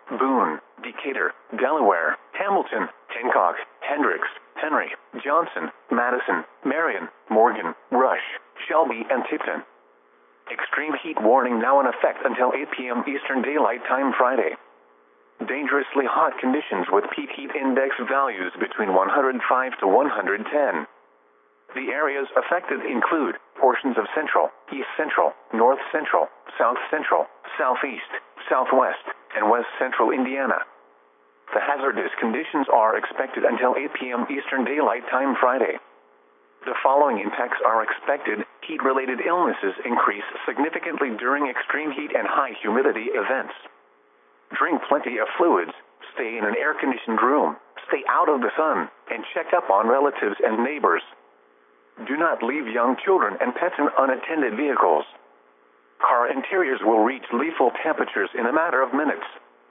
Boone, Decatur, Delaware, Hamilton, Hancock, Hendricks, Henry, Johnson, Madison, Marion, Morgan, Rush, Shelby, and Tipton. Extreme heat warning now in effect until 8 p.m. Eastern Daylight Time Friday. Dangerously hot conditions with peak heat index values between 105 to 110. The areas affected include portions of central, east central, north central, south central, southeast, southwest, and west central Indiana. The hazardous conditions are expected until 8 p.m. Eastern Daylight Time Friday. The following impacts are expected. Heat-related illnesses increase significantly during extreme heat and high humidity events. Drink plenty of fluids, stay in an air-conditioned room, stay out of the sun, and check up on relatives and neighbors. Do not leave young children and pets in unattended vehicles. Car interiors will reach lethal temperatures in a matter of minutes.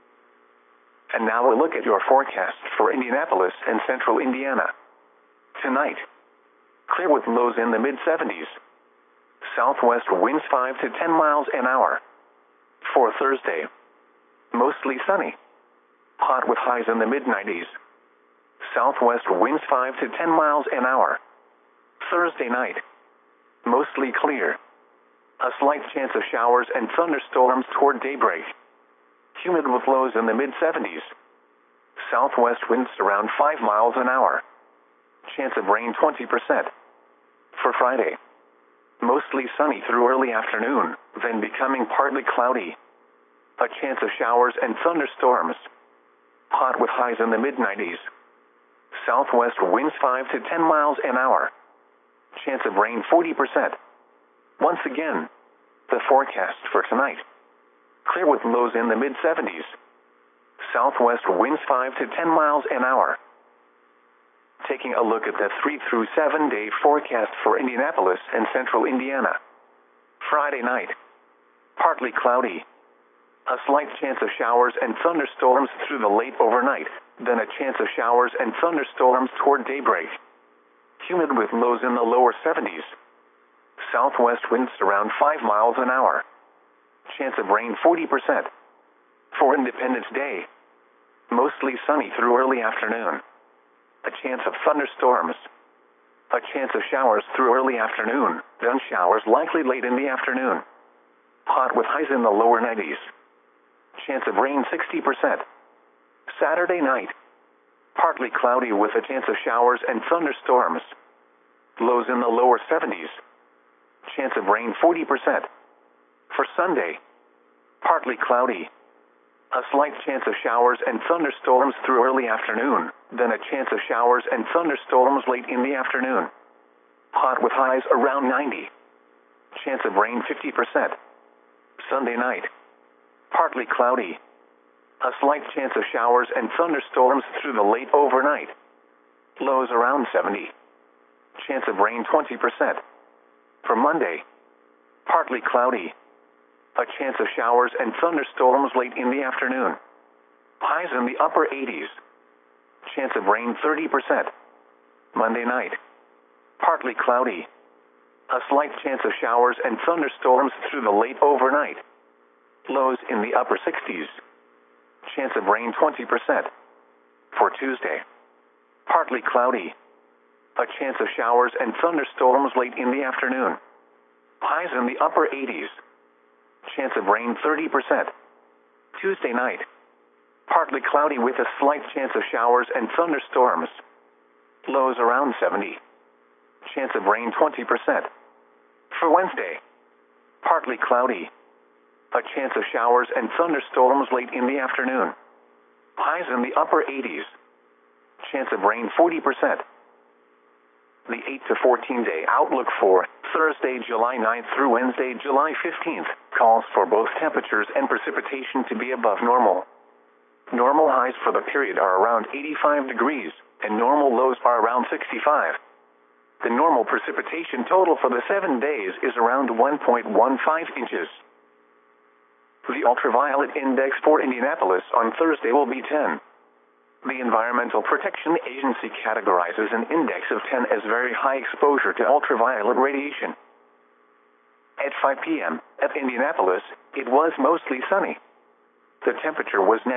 And now a look at your forecast for Indianapolis and central Indiana. Tonight, clear with lows in the mid-70s. Southwest winds 5 to 10 miles an hour. For Thursday, mostly sunny. Hot with highs in the mid-90s. Southwest winds 5 to 10 miles an hour. Thursday night, mostly clear. A slight chance of showers and thunderstorms toward daybreak. Humid with lows in the mid-70s. Southwest winds around 5 miles an hour. Chance of rain 20%. For Friday, mostly sunny through early afternoon, then becoming partly cloudy. A chance of showers and thunderstorms. Hot with highs in the mid-90s. Southwest winds 5 to 10 miles an hour. Chance of rain 40%. Once again, the forecast for tonight. Clear with lows in the mid-70s. Southwest winds 5 to 10 miles an hour. Taking a look at the 3 through 7 day forecast for Indianapolis and central Indiana. Friday night, partly cloudy. A slight chance of showers and thunderstorms through the late overnight, then a chance of showers and thunderstorms toward daybreak. Humid with lows in the lower 70s. Southwest winds around 5 miles an hour. Chance of rain 40%. For Independence Day, mostly sunny through early afternoon. A chance of thunderstorms. A chance of showers through early afternoon, then showers likely late in the afternoon. Hot with highs in the lower 90s. Chance of rain 60%. Saturday night, partly cloudy with a chance of showers and thunderstorms. Lows in the lower 70s. Chance of rain 40%. For Sunday, partly cloudy. A slight chance of showers and thunderstorms through early afternoon, then a chance of showers and thunderstorms late in the afternoon. Hot with highs around 90. Chance of rain 50%. Sunday night, partly cloudy. A slight chance of showers and thunderstorms through the late overnight. Lows around 70. Chance of rain 20%. For Monday, partly cloudy. A chance of showers and thunderstorms late in the afternoon. Highs in the upper 80s. Chance of rain 30%. Monday night, partly cloudy. A slight chance of showers and thunderstorms through the late overnight. Lows in the upper 60s. Chance of rain 20%. For Tuesday, partly cloudy. A chance of showers and thunderstorms late in the afternoon. Highs in the upper 80s. Chance of rain 30%. Tuesday night, partly cloudy with a slight chance of showers and thunderstorms. Lows around 70. Chance of rain 20%. For Wednesday, partly cloudy. A chance of showers and thunderstorms late in the afternoon. Highs in the upper 80s. Chance of rain 40%. The 8 to 14 day outlook for Thursday, July 9th through Wednesday, July 15th, calls for both temperatures and precipitation to be above normal. Normal highs for the period are around 85 degrees, and normal lows are around 65. The normal precipitation total for the 7 days is around 1.15 inches. The ultraviolet index for Indianapolis on Thursday will be 10. The Environmental Protection Agency categorizes an index of 10 as very high exposure to ultraviolet radiation. At 5 p.m. at Indianapolis, it was mostly sunny. The temperature was